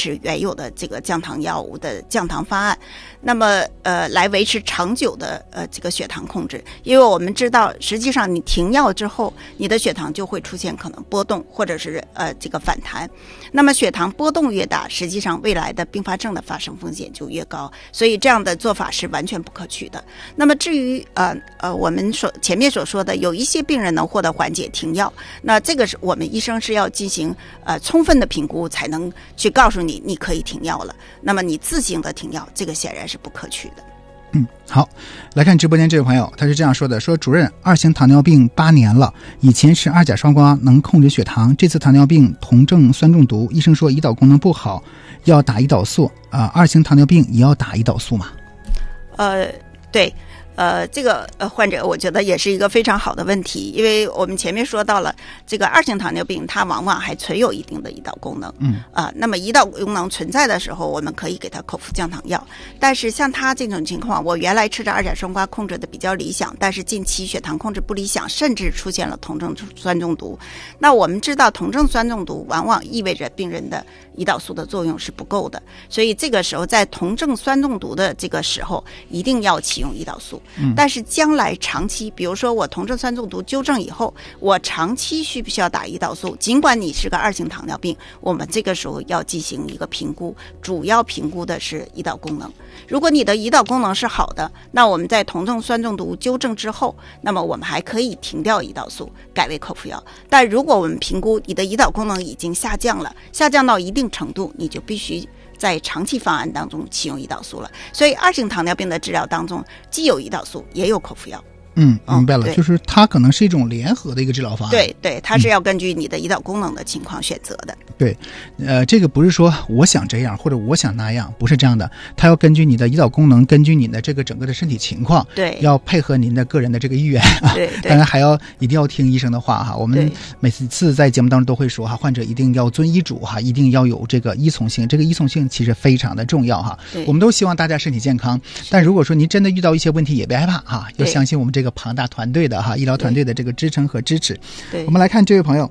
持原有的这个降糖药物的降糖方案，那么来维持长久的这个血糖控制。因为我们知道实际上你停药之后，你的血糖就会出现可能波动或者是这个反弹，那么血糖波动越大，实际上未来的并发症的发生风险就越高，所以这样的做法是完全不可取的。那么至于我们前面所说的有一些病人能获得缓解停药，那这个是我们医生是要进行充分的评估才能去告诉你可以停药了。那么你自行的停药，这个显然是不可取的。 好，来看直播间这位朋友，他是这样说的，说主任，2型糖尿病8年了，以前吃2甲双胍能控制血糖，这次糖尿病酮症酸中毒，医生说胰岛功能不好，要打胰岛素2型糖尿病也要打胰岛素吗？ 对。这个患者我觉得也是一个非常好的问题，因为我们前面说到了这个2型糖尿病它往往还存有一定的胰岛功能，那么胰岛功能存在的时候，我们可以给他口服降糖药。但是像他这种情况，我原来吃着2甲双胍控制的比较理想，但是近期血糖控制不理想，甚至出现了酮症酸中毒。那我们知道酮症酸中毒往往意味着病人的胰岛素的作用是不够的，所以这个时候在酮症酸中毒的这个时候一定要启用胰岛素。但是将来长期，比如说我酮症酸中毒纠正以后，我长期需不需要打胰岛素？尽管你是个2型糖尿病，我们这个时候要进行一个评估，主要评估的是胰岛功能。如果你的胰岛功能是好的，那我们在酮症酸中毒纠正之后，那么我们还可以停掉胰岛素，改为口服药。但如果我们评估你的胰岛功能已经下降了，下降到一定程度，你就必须在长期方案当中启用胰岛素了。所以2型糖尿病的治疗当中既有胰岛素也有口服药。 明白了，就是它可能是一种联合的一个治疗方案。 对，它是要根据你的胰岛功能的情况选择的。 对，这个不是说我想这样或者我想那样，不是这样的，它要根据你的胰岛功能，根据你的这个整个的身体情况， 对， 要配合您的个人的这个意愿。 对， 当然还要一定要听医生的话哈。我们每次在节目当中都会说哈，患者一定要遵医嘱哈，一定要有这个依从性，这个依从性其实非常的重要哈。我们都希望大家身体健康，但如果说您真的遇到一些问题，也别害怕哈，要相信我们这个庞大团队的哈医疗团队的这个支撑和支持。我们来看这位朋友，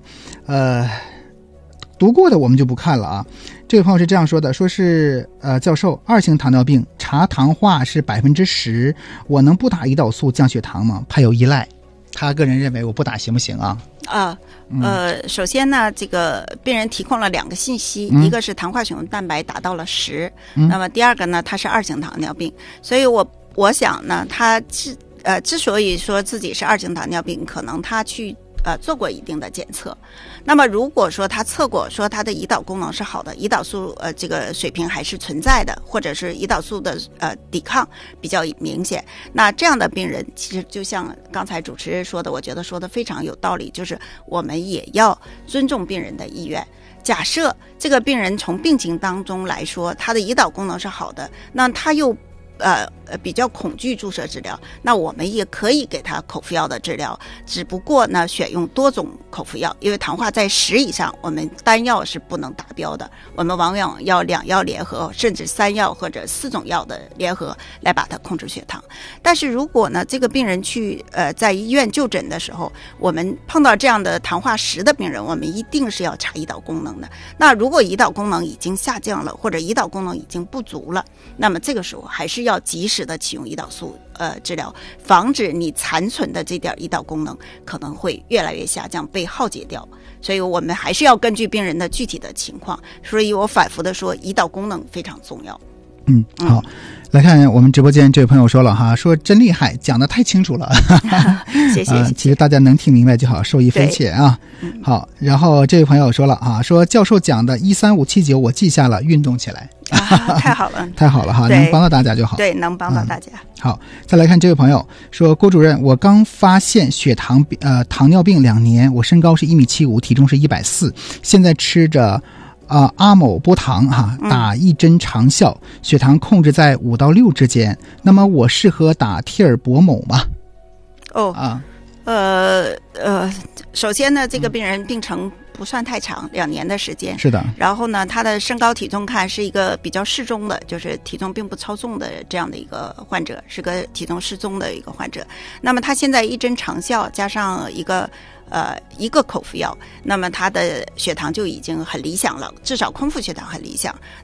读过的我们就不看了啊。这位朋友是这样说的，说是教授，2型糖尿病查糖化是10%，我能不打胰岛素降血糖吗？怕有依赖。他个人认为我不打行不行啊？ 首先呢，这个病人提供了2个信息，一个是糖化血红蛋白达到了10，那么第二个呢，他是2型糖尿病，所以我想呢，他之所以说自己是2型糖尿病，可能他去做过一定的检测。那么如果说他测过说他的胰岛功能是好的，胰岛素这个水平还是存在的，或者是胰岛素的抵抗比较明显，那这样的病人其实就像刚才主持人说的，我觉得说的非常有道理，就是我们也要尊重病人的意愿。假设这个病人从病情当中来说，他的胰岛功能是好的，那他又比较恐惧注射治疗，那我们也可以给他口服药的治疗，只不过呢选用多种口服药，因为糖化在10以上，我们单药是不能达标的，我们往往要2药联合，甚至3药或者4种药的联合来把它控制血糖。但是如果呢这个病人去在医院就诊的时候，我们碰到这样的糖化10的病人，我们一定是要查胰岛功能的。那如果胰岛功能已经下降了，或者胰岛功能已经不足了，那么这个时候还是要及时的启用胰岛素治疗，防止你残存的这点胰岛功能可能会越来越下降，被耗竭掉。所以我们还是要根据病人的具体的情况，所以我反复的说胰岛功能非常重要。 好，来看我们直播间这位朋友说了哈，说真厉害，讲得太清楚了。 谢谢。 其实大家能听明白就好，受益匪浅啊。好，然后这位朋友说了啊，说教授讲的13579我记下了，运动起来。 太好了， 太好了哈，能帮到大家就好。 对，能帮到大家。 好，再来看这位朋友说，郭主任，我刚发现糖尿病2年，我身高是1.75米，体重是140，现在吃着阿某波糖打1针长效，血糖控制在5到6之间。那么我适合打替尔博某吗？ 首先呢，这个病人病程不算太长，2年的时间。 是的。 然后呢，他的身高体重看是一个比较适中的，就是体重并不超重的这样的一个患者，是个体重适中的一个患者。那么他现在1针长效加上一个口服药，那么他的血糖就已经很理想了，至少空腹血糖很理想。